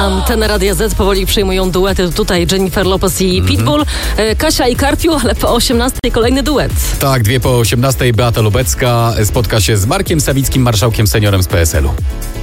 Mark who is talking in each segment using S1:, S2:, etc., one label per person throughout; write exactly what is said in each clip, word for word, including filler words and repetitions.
S1: Antena Radia Z powoli przyjmują duety. Tutaj Jennifer Lopez i Pitbull, mm-hmm. Kasia i Karpiu, ale po osiemnastej kolejny duet.
S2: Tak, dwie po osiemnastej Beata Lubecka spotka się z Markiem Sawickim, marszałkiem seniorem z P S L u.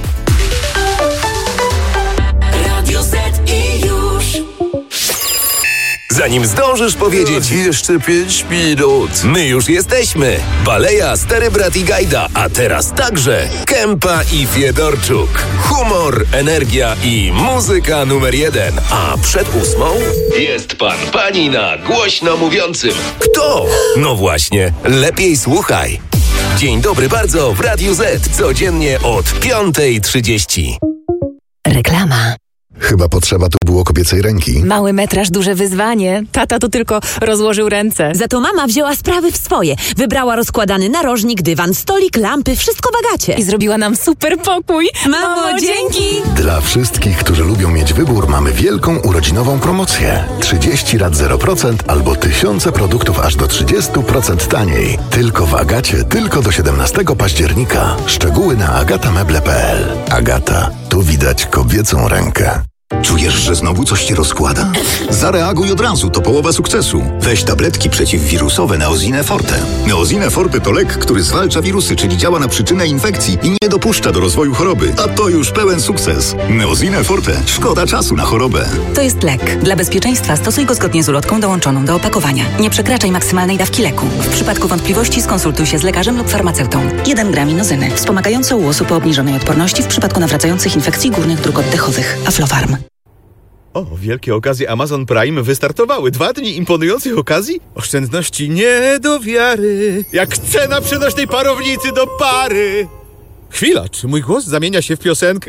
S3: Zanim zdążysz powiedzieć
S4: jeszcze pięć minut.
S3: My już jesteśmy. Baleja, Stary Brat i Gajda, a teraz także Kępa i Fiedorczuk. Humor, energia i muzyka numer jeden. A przed ósmą jest pan, pani na głośno mówiącym. Kto? No właśnie, lepiej słuchaj. Dzień dobry bardzo w Radiu Z. Codziennie od piątej trzydzieści.
S5: Reklama.
S4: Chyba potrzeba tu było kobiecej ręki.
S5: Mały metraż, duże wyzwanie. Tata tu tylko rozłożył ręce.
S6: Za to mama wzięła sprawy w swoje. Wybrała rozkładany narożnik, dywan, stolik, lampy, wszystko w Agacie.
S5: I zrobiła nam super pokój.
S6: Mamo, Mamo dzięki!
S4: Dla wszystkich, którzy lubią mieć wybór, mamy wielką urodzinową promocję. trzydzieści rat zero procent albo tysiące produktów aż do trzydzieści procent taniej. Tylko w Agacie, tylko do siedemnastego października. Szczegóły na agatameble kropka p l. Agata, tu widać kobiecą rękę.
S7: Czujesz, że znowu coś ci rozkłada? Zareaguj od razu, to połowa sukcesu. Weź tabletki przeciwwirusowe Neosine Forte. Neosine Forte to lek, który zwalcza wirusy, czyli działa na przyczynę infekcji i nie dopuszcza do rozwoju choroby. A to już pełen sukces. Neosine Forte. Szkoda czasu na chorobę.
S8: To jest lek. Dla bezpieczeństwa stosuj go zgodnie z ulotką dołączoną do opakowania. Nie przekraczaj maksymalnej dawki leku. W przypadku wątpliwości skonsultuj się z lekarzem lub farmaceutą. jeden gram inozyny. Wspomagające u osób o obniżonej odporności w przypadku nawracających infekcji górnych dróg oddechowych. Aflofarm.
S9: O, wielkie okazje Amazon Prime wystartowały. Dwa dni imponujących okazji? Oszczędności nie do wiary. Jak cena przenośnej parownicy do pary. Chwila, czy mój głos zamienia się w piosenkę?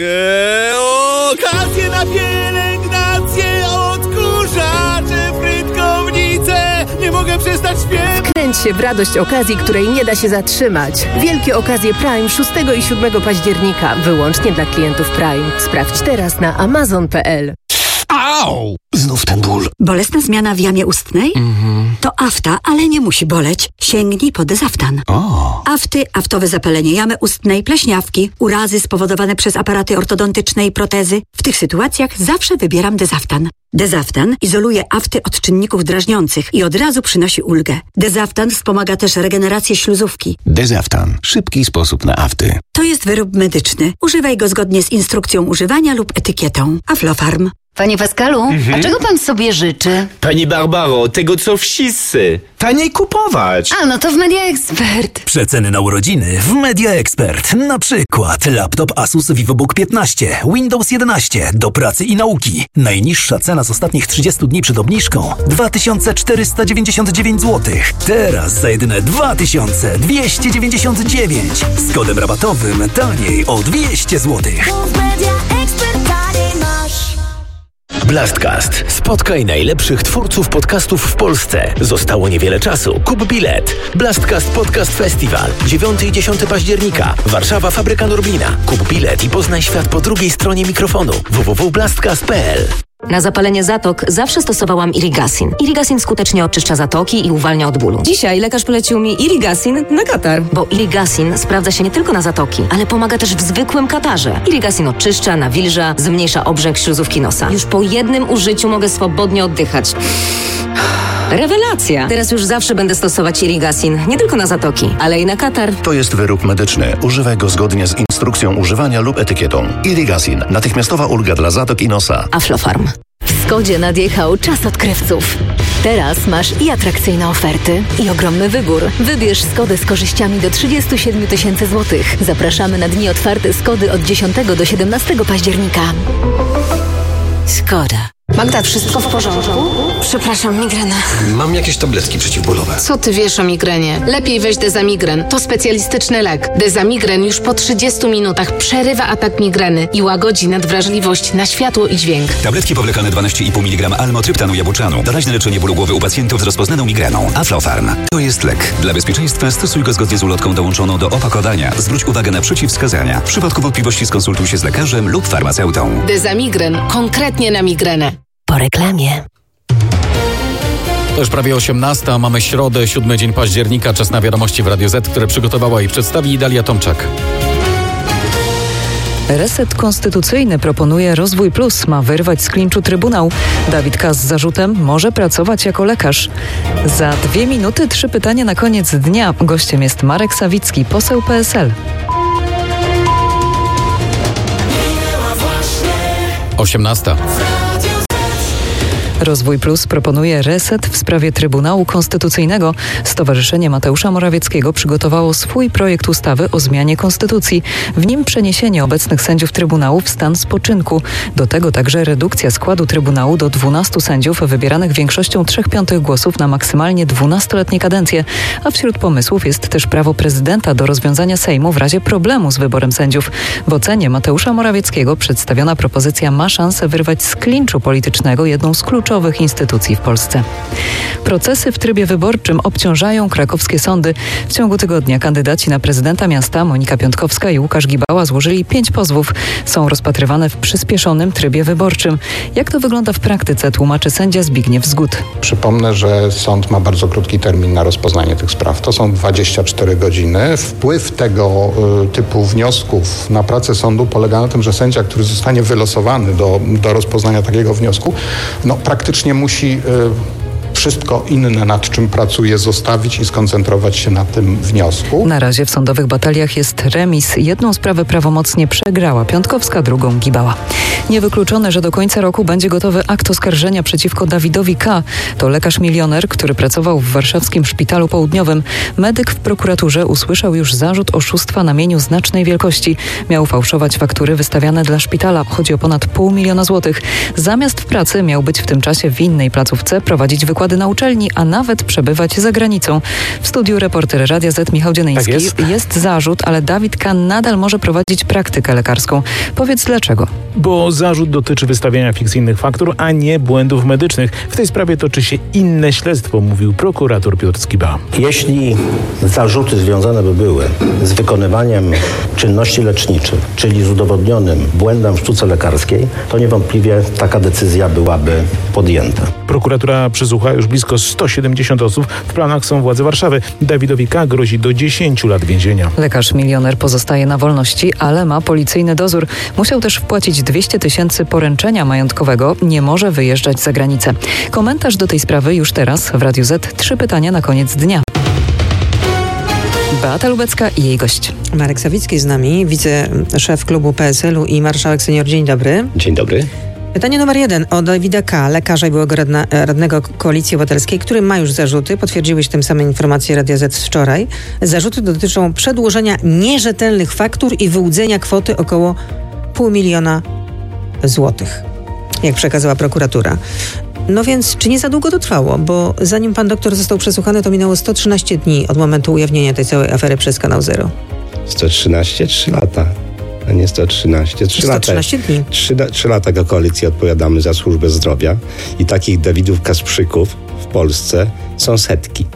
S9: Okazje na pielęgnację, odkurzacze, frytkownice. Nie mogę przestać śpiewać.
S10: Wkręć się w radość okazji, której nie da się zatrzymać. Wielkie okazje Prime szóstego i siódmego października. Wyłącznie dla klientów Prime. Sprawdź teraz na amazon kropka p l.
S7: Au! Znów ten ból.
S11: Bolesna zmiana w jamie ustnej?
S7: Mhm.
S11: To afta, ale nie musi boleć. Sięgnij po Dezaftan.
S7: O.
S11: Afty, aftowe zapalenie jamy ustnej, pleśniawki, urazy spowodowane przez aparaty ortodontyczne i protezy. W tych sytuacjach zawsze wybieram Dezaftan. Dezaftan izoluje afty od czynników drażniących i od razu przynosi ulgę. Dezaftan wspomaga też regenerację śluzówki.
S7: Dezaftan. Szybki sposób na afty.
S11: To jest wyrób medyczny. Używaj go zgodnie z instrukcją używania lub etykietą. Aflofarm.
S12: Panie Pascalu, mhm. a czego pan sobie życzy?
S13: Pani Barbaro, tego co wszyscy. Taniej kupować.
S12: A, no to w Media Expert.
S14: Przeceny na urodziny w Media Expert. Na przykład laptop Asus VivoBook piętnaście, Windows jedenaście do pracy i nauki. Najniższa cena z ostatnich trzydziestu dni przed obniżką dwa tysiące czterysta dziewięćdziesiąt dziewięć złotych. Teraz za jedyne dwa tysiące dwieście dziewięćdziesiąt dziewięć. Z kodem rabatowym taniej o dwieście złotych.
S3: Blastcast. Spotkaj najlepszych twórców podcastów w Polsce. Zostało niewiele czasu. Kup bilet. Blastcast Podcast Festival. dziewiątego i dziesiątego października. Warszawa, Fabryka Norblina. Kup bilet i poznaj świat po drugiej stronie mikrofonu. w w w kropka blastcast kropka p l.
S15: Na zapalenie zatok zawsze stosowałam Irigasin. Irigasin skutecznie oczyszcza zatoki i uwalnia od bólu. Dzisiaj lekarz polecił mi Irigasin na katar. Bo Irigasin sprawdza się nie tylko na zatoki, ale pomaga też w zwykłym katarze. Irigasin oczyszcza, nawilża, zmniejsza obrzęk śluzówki nosa. Już po jednym użyciu mogę swobodnie oddychać. Rewelacja! Teraz już zawsze będę stosować Irigasin. Nie tylko na zatoki, ale i na katar.
S7: To jest wyrób medyczny. Używaj go zgodnie z instrukcją używania lub etykietą. Irigasin. Natychmiastowa ulga dla zatok i nosa.
S15: Aflofarm.
S10: W Skodzie nadjechał czas odkrywców. Teraz masz i atrakcyjne oferty, i ogromny wybór. Wybierz Skodę z korzyściami do trzydzieści siedem tysięcy złotych. Zapraszamy na dni otwarte Skody od dziesiątego do siedemnastego października.
S12: Skoda. Magda, wszystko w porządku? Przepraszam, migrena.
S16: Mam jakieś tabletki przeciwbólowe.
S17: Co ty wiesz o migrenie? Lepiej weź Dezamigren. To specjalistyczny lek. Dezamigren już po trzydziestu minutach przerywa atak migreny i łagodzi nadwrażliwość na światło i dźwięk.
S18: Tabletki powlekane dwanaście i pół miligrama almotryptanu jabłczanu. Doraźne leczenie bólu głowy u pacjentów z rozpoznaną migreną. Aflofarm. To jest lek. Dla bezpieczeństwa stosuj go zgodnie z ulotką dołączoną do opakowania. Zwróć uwagę na przeciwwskazania. W przypadku wątpliwości skonsultuj się z lekarzem lub farmaceutą.
S17: Dezamigren. Konkretnie na migrenę.
S5: Po reklamie.
S2: To już prawie osiemnasta, mamy środę, siódmy dzień października, czas na wiadomości w Radio Z, które przygotowała i przedstawi Dalia Tomczak.
S19: Reset Konstytucyjny proponuje Rozwój Plus, ma wyrwać z klinczu Trybunał. Dawid K. z zarzutem może pracować jako lekarz. Za dwie minuty trzy pytania na koniec dnia. Gościem jest Marek Sawicki, poseł P S L.
S2: osiemnasta.
S19: Rozwój Plus proponuje reset w sprawie Trybunału Konstytucyjnego. Stowarzyszenie Mateusza Morawieckiego przygotowało swój projekt ustawy o zmianie konstytucji. W nim przeniesienie obecnych sędziów Trybunału w stan spoczynku. Do tego także redukcja składu Trybunału do dwunastu sędziów wybieranych większością trzech piątych głosów na maksymalnie dwunastoletnie kadencje. A wśród pomysłów jest też prawo prezydenta do rozwiązania Sejmu w razie problemu z wyborem sędziów. W ocenie Mateusza Morawieckiego przedstawiona propozycja ma szansę wyrwać z klinczu politycznego jedną z kluczowych instytucji w Polsce. Procesy w trybie wyborczym obciążają krakowskie sądy. W ciągu tygodnia kandydaci na prezydenta miasta Monika Piątkowska i Łukasz Gibała złożyli pięć pozwów. Są rozpatrywane w przyspieszonym trybie wyborczym. Jak to wygląda w praktyce, tłumaczy sędzia Zbigniew Zgód.
S20: Przypomnę, że sąd ma bardzo krótki termin na rozpoznanie tych spraw. To są dwadzieścia cztery godziny. Wpływ tego y, typu wniosków na pracę sądu polega na tym, że sędzia, który zostanie wylosowany do, do rozpoznania takiego wniosku, no praktycznie musi y, wszystko inne, nad czym pracuje, zostawić i skoncentrować się na tym wniosku.
S19: Na razie w sądowych bataliach jest remis. Jedną sprawę prawomocnie przegrała Piątkowska, drugą Gibała. Niewykluczone, że do końca roku będzie gotowy akt oskarżenia przeciwko Dawidowi K. To lekarz milioner, który pracował w warszawskim szpitalu południowym. Medyk w prokuraturze usłyszał już zarzut oszustwa na mieniu znacznej wielkości. Miał fałszować faktury wystawiane dla szpitala. Chodzi o ponad pół miliona złotych. Zamiast w pracy miał być w tym czasie w innej placówce, prowadzić wykłady na uczelni, a nawet przebywać za granicą. W studiu reporter Radia Z Michał Dzianyński.
S2: Tak jest.
S19: Jest zarzut, ale Dawid K. nadal może prowadzić praktykę lekarską. Powiedz dlaczego.
S21: Bo zarzut dotyczy wystawiania fikcyjnych faktur, a nie błędów medycznych. W tej sprawie toczy się inne śledztwo, mówił prokurator Piotr Skiba.
S22: Jeśli zarzuty związane by były z wykonywaniem czynności leczniczych, czyli z udowodnionym błędem w sztuce lekarskiej, to niewątpliwie taka decyzja byłaby podjęta.
S21: Prokuratura przesłucha już blisko sto siedemdziesiąt osób. W planach są władze Warszawy. Dawidowi K. grozi do dziesięciu lat więzienia.
S19: Lekarz milioner pozostaje na wolności, ale ma policyjny dozór. Musiał też wpłacić dwieście tysięcy poręczenia majątkowego. Nie może wyjeżdżać za granicę. Komentarz do tej sprawy już teraz w Radiu Z. Trzy pytania na koniec dnia. Beata Lubecka i jej gość.
S23: Marek Sawicki z nami, wiceszef klubu P S L u i marszałek senior. Dzień dobry.
S16: Dzień dobry.
S23: Pytanie numer jeden o Dawida K., lekarza i byłego radna, radnego Koalicji Obywatelskiej, który ma już zarzuty. Potwierdziłeś tym samym informacje Radia Z wczoraj. Zarzuty dotyczą przedłożenia nierzetelnych faktur i wyłudzenia kwoty około pół miliona złotych, jak przekazała prokuratura. No więc, czy nie za długo to trwało? Bo zanim pan doktor został przesłuchany, to minęło sto trzynaście dni od momentu ujawnienia tej całej afery przez Kanał Zero.
S16: sto trzynaście? trzy lata. A nie sto trzynaście. trzy
S23: sto trzynaście dni.
S16: trzy lata jako koalicja odpowiadamy za służbę zdrowia i takich Dawidów Kasprzyków w Polsce są setki.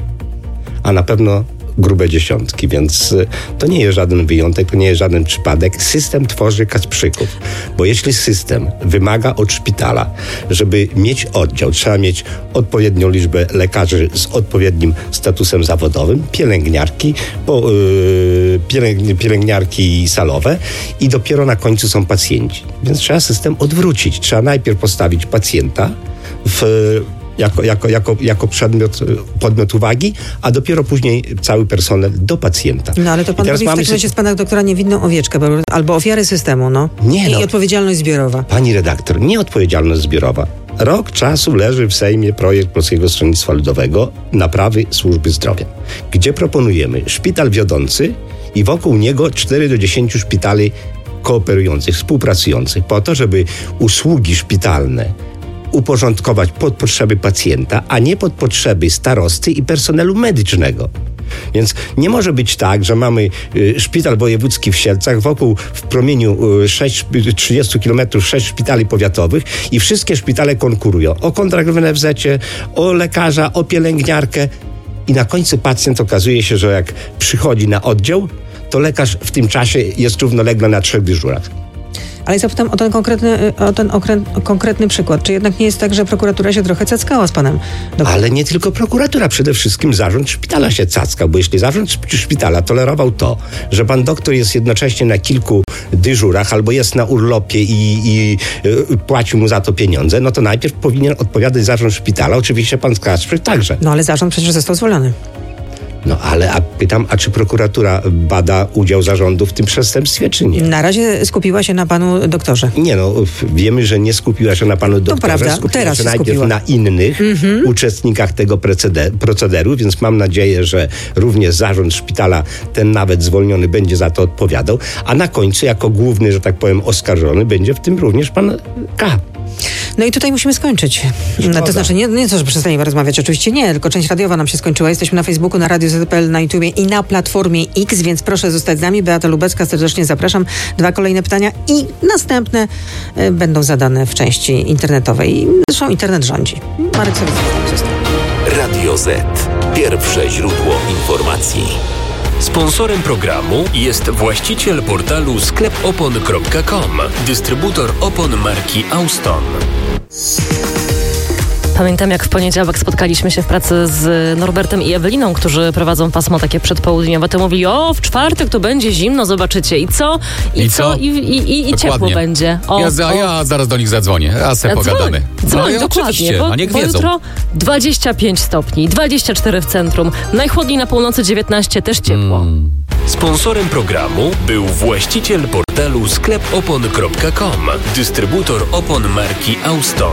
S16: A na pewno grube dziesiątki, więc to nie jest żaden wyjątek, to nie jest żaden przypadek. System tworzy Kasprzyków, bo jeśli system wymaga od szpitala, żeby mieć oddział, trzeba mieć odpowiednią liczbę lekarzy z odpowiednim statusem zawodowym, pielęgniarki, po, yy, pielęgni, pielęgniarki salowe i dopiero na końcu są pacjenci. Więc trzeba system odwrócić. Trzeba najpierw postawić pacjenta w Jako, jako, jako, jako przedmiot, podmiot uwagi, a dopiero później cały personel do pacjenta.
S23: No ale to pan robi w takim razie z pana doktora niewinną owieczkę, albo ofiary systemu, no.
S16: Nie, no.
S23: I odpowiedzialność zbiorowa.
S16: Pani redaktor, nie odpowiedzialność zbiorowa. Rok czasu leży w Sejmie projekt Polskiego Stronnictwa Ludowego naprawy służby zdrowia, gdzie proponujemy szpital wiodący i wokół niego cztery do dziesięciu szpitali kooperujących, współpracujących, po to, żeby usługi szpitalne uporządkować pod potrzeby pacjenta, a nie pod potrzeby starosty i personelu medycznego. Więc nie może być tak, że mamy y, szpital wojewódzki w Sielcach, wokół w promieniu y, trzydziestu kilometrów sześć szpitali powiatowych i wszystkie szpitale konkurują o kontrakt w N F Z-cie, o lekarza, o pielęgniarkę i na końcu pacjent okazuje się, że jak przychodzi na oddział, to lekarz w tym czasie jest równolegle na trzech dyżurach.
S23: Ale zapytam o ten konkretny, o ten okrę, o konkretny przykład. Czy jednak nie jest tak, że prokuratura się trochę cackała z panem doktorem?
S16: Ale nie tylko prokuratura, przede wszystkim zarząd szpitala się cackał, bo jeśli zarząd szpitala tolerował to, że pan doktor jest jednocześnie na kilku dyżurach albo jest na urlopie i, i y, płacił mu za to pieniądze, no to najpierw powinien odpowiadać zarząd szpitala, oczywiście pan Kasprzyk także.
S23: No ale zarząd przecież został zwolniony.
S16: No ale a pytam, a czy prokuratura bada udział zarządu w tym przestępstwie, czy nie?
S23: Na razie skupiła się na panu doktorze.
S16: Nie no, wiemy, że nie skupiła się na panu doktorze,
S23: prawda,
S16: skupiła
S23: teraz
S16: się
S23: się
S16: najpierw
S23: skupiła.
S16: na innych
S23: Mhm.
S16: uczestnikach tego proceder- procederu, więc mam nadzieję, że również zarząd szpitala, ten nawet zwolniony, będzie za to odpowiadał, a na końcu jako główny, że tak powiem, oskarżony będzie w tym również pan K.
S23: No i tutaj musimy skończyć. No, to znaczy, nie, nie to, że przestaniemy rozmawiać, oczywiście nie, tylko część radiowa nam się skończyła. Jesteśmy na Facebooku, na Radio Z P L, na YouTubie i na Platformie X, więc proszę zostać z nami. Beata Lubecka, serdecznie zapraszam. Dwa kolejne pytania i następne y, będą zadane w części internetowej. Zresztą internet rządzi. Marek Sawicki został.
S3: Radio Z. Pierwsze źródło informacji.
S1: Sponsorem programu jest właściciel portalu sklep opon kropka com, dystrybutor opon marki Auston.
S4: Pamiętam, jak w poniedziałek spotkaliśmy się w pracy z Norbertem i Eweliną, którzy prowadzą pasmo takie przedpołudniowe. To mówili, o, w czwartek to będzie zimno, zobaczycie. I co? I,
S2: I
S4: co?
S2: co?
S4: I, i, i ciepło będzie. O,
S2: ja, za,
S4: o.
S2: ja zaraz do nich zadzwonię, a se
S4: Ja
S2: pogadamy.
S4: Dzwoń, dzwoń,
S2: no,
S4: dokładnie,
S2: oczywiście,
S4: bo,
S2: no niech
S4: bo
S2: wiedzą.
S4: jutro dwadzieścia pięć stopni, dwadzieścia cztery w centrum, najchłodniej na północy dziewiętnaście, też ciepło.
S2: Mm.
S1: Sponsorem programu był właściciel portalu sklep opon kropka com, dystrybutor opon marki Auston.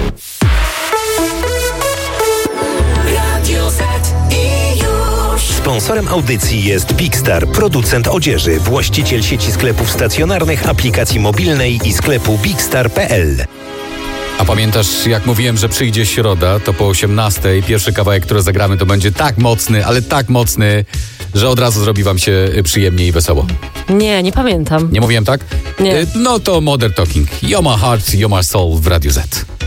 S6: Sponsorem audycji jest Big Star, producent odzieży, właściciel sieci sklepów stacjonarnych, aplikacji mobilnej i sklepu bigstar kropka p l.
S2: A pamiętasz, jak mówiłem, że przyjdzie środa, to po osiemnastej pierwszy kawałek, który zagramy, to będzie tak mocny, ale tak mocny, że od razu zrobi wam się przyjemnie i wesoło.
S4: Nie, nie pamiętam.
S2: Nie mówiłem tak?
S4: Nie.
S2: No to Modern Talking. You're my heart, you're my soul w Radiu Z.